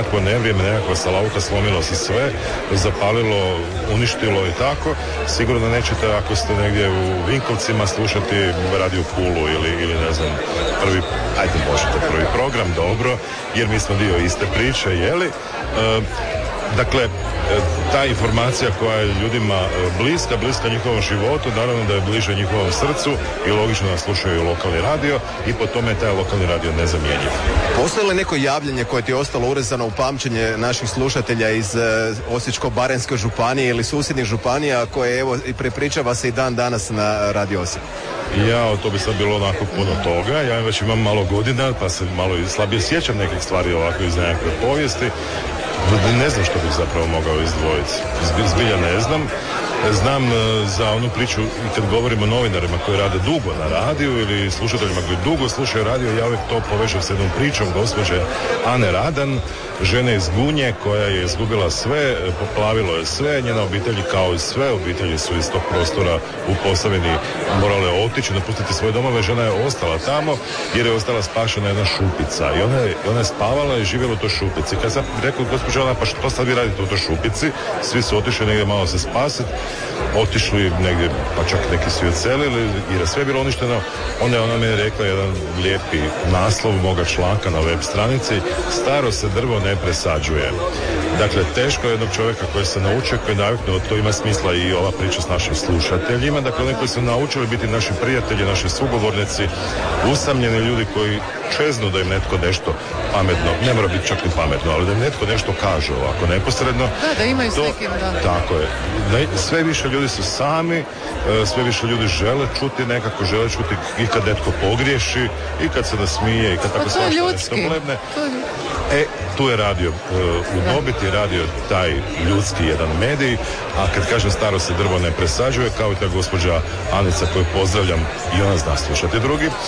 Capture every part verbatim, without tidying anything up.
nekakvo nevrijeme, nekakva salauka, slomilo se sve, zapalilo, uništilo i tako. Sigurno nećete ako ste negdje u Vinkovcima slušati Radio Pulu ili, ili ne znam, prvi, ajde možete prvi program, dobro, jer mi smo dio iste priče, jeli? E, Dakle, ta informacija koja je ljudima bliska, bliska njihovom životu, naravno da je bliže njihovom srcu i logično da slušaju lokalni radio i po tome je taj lokalni radio nezamjenjiv. Postoji li neko javljanje koje ti je ostalo urezano u pamćenje naših slušatelja iz uh, Osječko-baranjske županije ili susjednih županija koje evo prepričava se i dan danas na Radio Osijek? Ja, to bi sad bilo onako puno toga. Ja već imam malo godina pa se malo i slabije sjećam nekih stvari ovako iz nekakve povijesti. Ne znam što bih zapravo mogao izdvojiti. Zbilja ne znam. Znam za onu priču i kad govorimo o novinarima koji rade dugo na radiju ili slušateljima koji dugo slušaju radio, ja uvijek to povežem s jednom pričom gospođe Ane Radan, žene iz Gunje koja je izgubila sve, poplavilo je sve, njena obitelj kao i sve obitelji su iz tog prostora u Posavini morale otići, napustiti svoje domove. Žena je ostala tamo jer je ostala spašena jedna šupica i ona je, ona je spavala i živjela u toj šupici. Kad sam rekao gospođa Ana, pa što sad vi radite u toj šupici? Svi su otišli negdje malo se spasiti, otišli negdje, pa čak neki su odselili jer je sve bilo uništeno. Onda je ona mi je rekla jedan lijepi naslov moga članka na web stranici: staro se drvo ne presađuje. Dakle, teško je jednog čovjeka koji se naučio, koji je naviknuo, to ima smisla i ova priča s našim slušateljima. Dakle, oni koji su naučili biti naši prijatelji, naši sugovornici, usamljeni ljudi koji čeznu da im netko nešto pametno, ne mora biti čak ni pametno, ali da im netko nešto kaže ovako neposredno. Da, da imaju to, s nekim, da. Tako je. Sve više ljudi su sami, sve više ljudi žele čuti, nekako žele čuti i kad netko pogriješi, i kad se nasmije, i kad tako svašta nešto blebne. E, tu je radio uh, u dobiti, radio taj ljudski jedan medij, a kad kažem staro se drvo ne presađuje, kao i ta gospođa Anica koju pozdravljam, i ona zna slušati drugi, uh,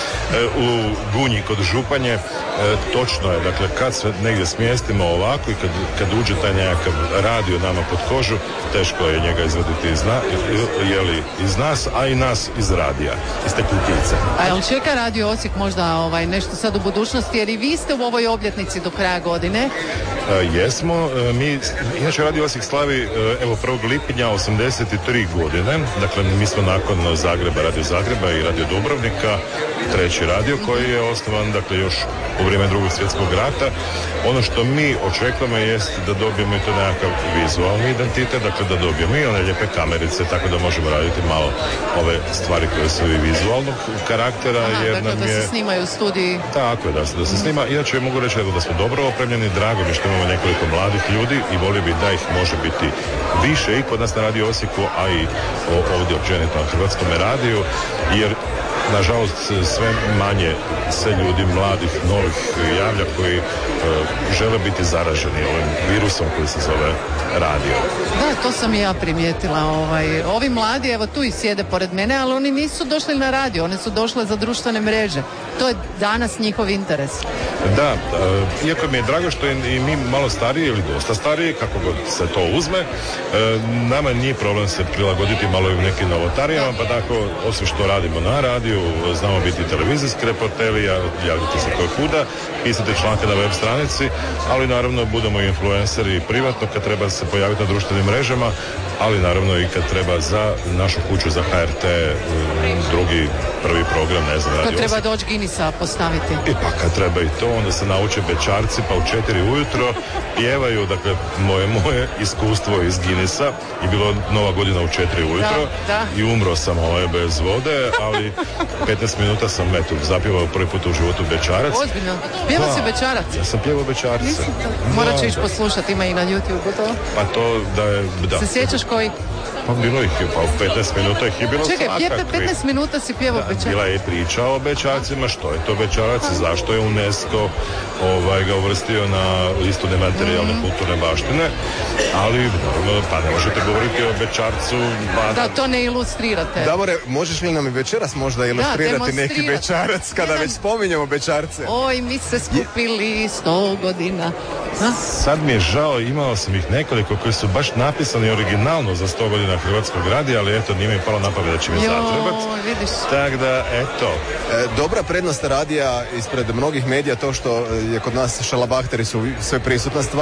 u Gunji kod Županje, uh, točno je, dakle, kad se negdje smjestimo ovako i kad, kad uđe taj nekakav radio nama pod kožu, teško je njega izvaditi iz, na, jeli, iz nas, a i nas iz radija, iz te kutice. A jel čeka Radio Osijek možda ovaj, nešto sad u budućnosti, jer i vi ste u ovoj obljetnici do kraja godine? Uh, jesmo, uh, mi, inače Radio Osijek slavi, uh, evo, prvog lipnja osamdeset tri godine, dakle mi smo nakon Zagreba, Radio Zagreba i Radio Dubrovnika, treći radio koji je osnovan, dakle, još u vrijeme Drugog svjetskog rata. Ono što mi očekujemo jest da dobijemo i to nekakav vizualni identitet, dakle da dobijemo i one lijepe kamerice, tako da možemo raditi malo ove stvari koje su i vizualnog karaktera. Aha, jer dakle, nam da je... se snimaju u studiji. Tako je, da se, da se snima. Inače mogu reći da smo dobro opremljeni, drago mi što imamo nekoliko mladih ljudi i volio bi da ih može biti više i kod nas na Radio Osijeku, a i ovdje općenito na Hrvatskom radiju, jer nažalost sve manje se ljudi mladih, novih javlja koji uh, žele biti zaraženi ovim virusom koji se zove radio. Da, to sam i ja primijetila. Ovaj. Ovi mladi, evo tu i sjede pored mene, ali oni nisu došli na radio, oni su došli za društvene mreže. To je danas njihov interes. Da, uh, iako mi je drago što i mi malo stariji ili dosta stariji, kako god se to uzme, uh, nama nije problem se prilagoditi malo i u nekim novotarijama, pa tako, osim što radimo na radiju, znamo biti televizijski reporteri, javljati se koje kuda, pisati članke na web stranici, ali naravno budemo i influenceri privatno kad treba se pojaviti na društvenim mrežama, ali naravno i kad treba za našu kuću, za H R T, drugi, prvi program, ne znam, radio. Kad treba doći Guinnessa postaviti. I pa kad treba i to, onda se nauče Bečarci, pa u četiri ujutro pjevaju, dakle, moje, moje iskustvo iz Guinnessa i bilo Nova godina u četiri ujutro, da, da. I umro sam ovaj bez vode, ali petnaest minuta sam, eto, zapjevao prvi put u životu Bečarac. Ozbiljno? Pjevao si Bečarac? Ja sam pjevao Bečarce. Morat ću ići poslušati, ima i na YouTube gotovo. Pa to da je, da. Se sjećaš koji? Pa bilo ih je, pa u petnaest minuta ih je bilo Čekaj, svakakvi. petnaest minuta si pjevao da, Bečarac. bila je priča o Bečarcima, što je to Bečarac, zašto je UNESCO ovaj, ga uvrstio na listu nematerijalne mm. kulturne baštine, ali pa ne možete govoriti o Bečarcu. Pa... Da, to ne ilustrirate. Davore, možeš li nam i večeras možda ilustrirati da, neki Bečarac kada Jedan... već spominjemo Bečarce? Oj, mi se skupili sto godina. Ha? Sad mi je žao, imao sam ih nekoliko koji su baš napisani originalno za sto godina Hrvatskog radija, ali eto, nije mi palo na pamet da će mi zatrebat. Vidiš. Tak da, eto. E, dobra prednost radija ispred mnogih medija to što je kod nas šalabahteri su sve prisutna stvar.